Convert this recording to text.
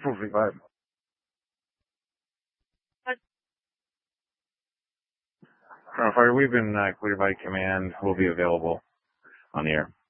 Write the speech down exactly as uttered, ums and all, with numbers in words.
four forty-five. Crownfire, we've been uh, cleared by command. We'll be available on the air.